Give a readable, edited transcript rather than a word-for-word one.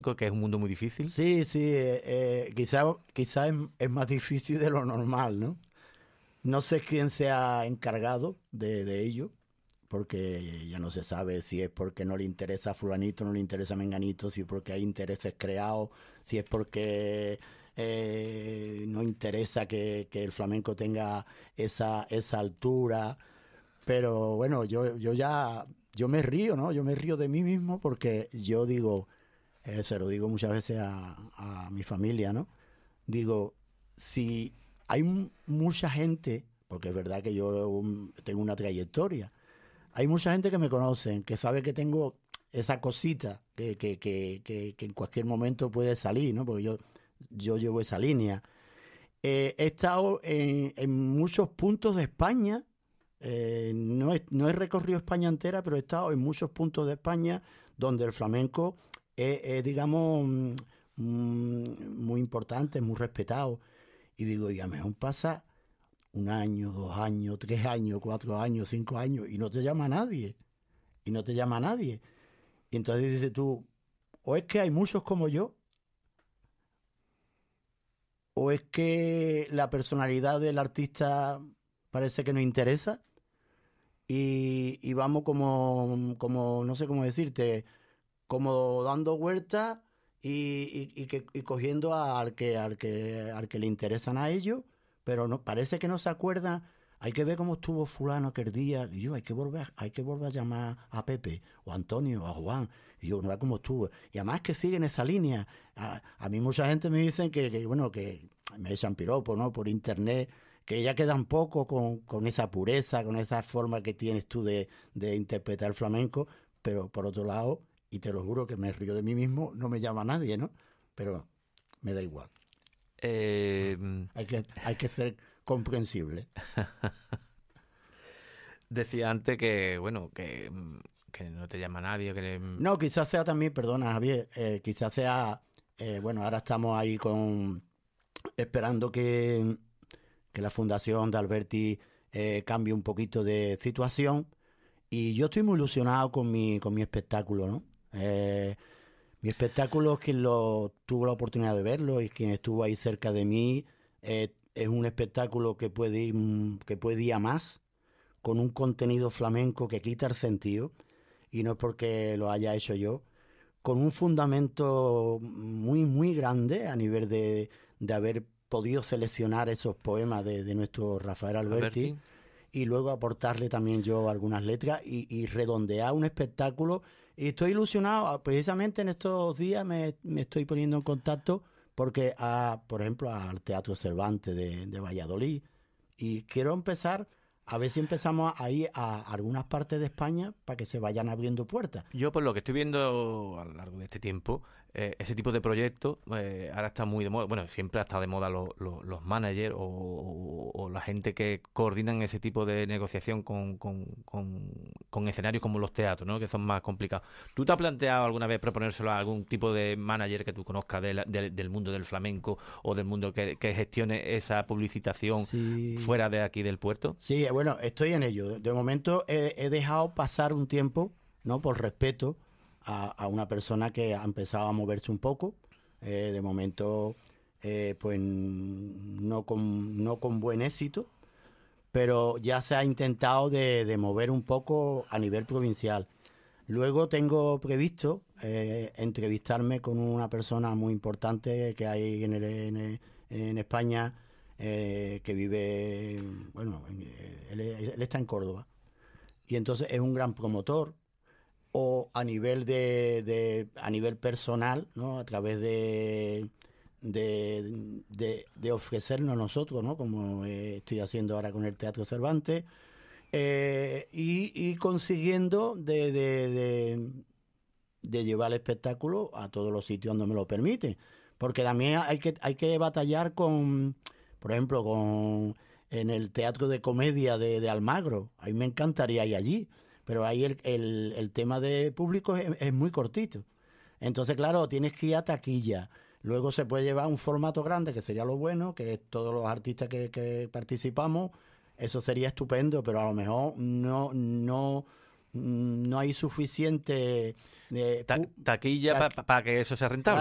que es un mundo muy difícil. Sí, sí, quizá es más difícil de lo normal, ¿no? No sé quién se ha encargado de ello, porque ya no se sabe si es porque no le interesa a fulanito, no le interesa a menganito, si es porque hay intereses creados, si es porque no interesa que el flamenco tenga esa altura. Pero bueno, yo me río, ¿no? Yo me río de mí mismo porque yo digo, se lo digo muchas veces a mi familia, ¿no? Digo, si hay mucha gente, porque es verdad que yo tengo una trayectoria, hay mucha gente que me conoce, que sabe que tengo esa cosita que en cualquier momento puede salir, ¿no? Porque yo llevo esa línea. He estado en muchos puntos de España, no he recorrido España entera, pero he estado en muchos puntos de España donde el flamenco es digamos, muy importante, muy respetado. Y digo, y a lo mejor pasa 1 año, 2 años, 3 años, 4 años, 5 años, y no te llama nadie. Y no te llama nadie. Y entonces dices tú, o es que hay muchos como yo, o es que la personalidad del artista parece que no interesa, y vamos como, no sé cómo decirte, como dando vueltas y cogiendo al que le interesan a ellos, pero no, parece que no se acuerdan. Hay que ver cómo estuvo fulano aquel día. Y yo, hay que volver a llamar a Pepe, o a Antonio, o a Juan. Y yo, no ve cómo estuvo. Y además que siguen esa línea. A mí mucha gente me dicen bueno, que me echan piropo, ¿no? Por internet, que ya quedan poco con esa pureza, con esa forma que tienes tú de interpretar el flamenco, pero por otro lado, y te lo juro que me río de mí mismo, no me llama nadie, ¿no? Pero me da igual. Eh, Hay que ser comprensible. Decía antes que, bueno, que no te llama nadie, No, quizás sea también, perdona Javier, quizás sea, bueno, ahora estamos ahí esperando que la Fundación de Alberti cambie un poquito de situación, y yo estoy muy ilusionado con mi espectáculo, ¿no? Mi espectáculo, quien tuvo la oportunidad de verlo y quien estuvo ahí cerca de mí, es un espectáculo que puede ir a más, con un contenido flamenco que quita el sentido, y no es porque lo haya hecho yo, con un fundamento muy, muy grande a nivel de haber podido seleccionar esos poemas de nuestro Rafael Alberti, Alberti. y luego aportarle también yo algunas letras y redondear un espectáculo. Y estoy ilusionado, precisamente en estos días me estoy poniendo en contacto porque, por ejemplo, al Teatro Cervantes de Valladolid, y quiero empezar a ver si empezamos a ir a algunas partes de España para que se vayan abriendo puertas. Yo, por lo que estoy viendo a lo largo de este tiempo, ese tipo de proyectos ahora está muy de moda. Bueno, siempre ha estado de moda los managers o la gente que coordinan ese tipo de negociación con escenarios como los teatros, ¿no? Que son más complicados. ¿Tú te has planteado alguna vez proponérselo a algún tipo de manager que tú conozcas del mundo del flamenco o del mundo que gestione esa publicitación Sí, fuera de aquí del puerto? sí, bueno, estoy en ello. De momento he dejado pasar un tiempo, ¿no? Por respeto a una persona que ha empezado a moverse un poco. De momento, pues no con buen éxito, pero ya se ha intentado de mover un poco a nivel provincial. Luego tengo previsto entrevistarme con una persona muy importante que hay en España, que vive, bueno, él está en Córdoba, y entonces es un gran promotor, o a nivel a nivel personal, ¿no? A través de ofrecernos nosotros, ¿no? Como estoy haciendo ahora con el Teatro Cervantes, y consiguiendo de llevar el espectáculo a todos los sitios donde me lo permiten. Porque también hay que batallar por ejemplo, en el Teatro de Comedia de Almagro. A mí me encantaría ir allí, pero ahí el tema de público es muy cortito. Entonces, claro, tienes que ir a taquilla. Luego se puede llevar un formato grande, que sería lo bueno, que es todos los artistas que participamos. Eso sería estupendo, pero a lo mejor no hay suficiente taquilla para que eso sea rentable.